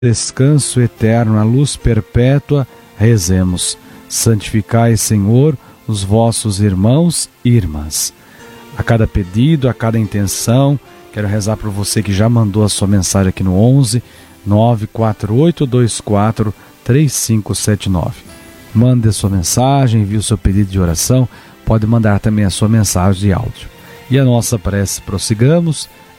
descanso eterno, a luz perpétua, rezemos. Santificai, Senhor, os vossos irmãos e irmãs. A cada pedido, a cada intenção, quero rezar por você que já mandou a sua mensagem aqui no 11 94824 3579. Mande a sua mensagem, envie o seu pedido de oração, pode mandar também a sua mensagem de áudio. E a nossa prece, prossigamos,